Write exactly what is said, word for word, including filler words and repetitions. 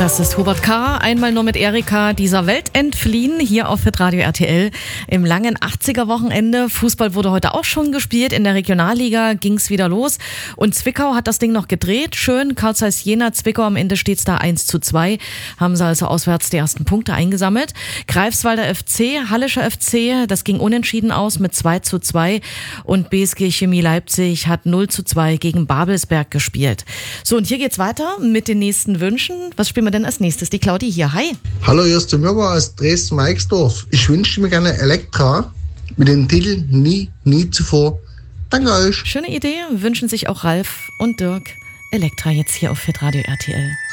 Das ist Hubert K., einmal nur mit Erika, dieser Welt entfliehen, hier auf Hitradio R T L im langen achtziger-Wochenende. Fußball wurde heute auch schon gespielt, in der Regionalliga ging's wieder los und Zwickau hat das Ding noch gedreht. Schön, Carl Zeiss Jena, Zwickau, am Ende steht's da eins zu zwei, haben sie also auswärts die ersten Punkte eingesammelt. Greifswalder F C, Hallischer F C, das ging unentschieden aus mit zwei zu zwei und B S G Chemie Leipzig hat null zu zwei gegen Babelsberg gespielt. So, und hier geht's weiter mit den nächsten Wünschen. Was spielen wir denn als nächstes? Die Claudi hier. Hi. Hallo, hier ist der Mirko aus Dresden-Meixdorf. Ich wünsche mir gerne Elektra mit dem Titel Nie, nie zuvor. Danke euch. Schöne Idee. Wünschen sich auch Ralf und Dirk. Elektra jetzt hier auf Hitradio R T L.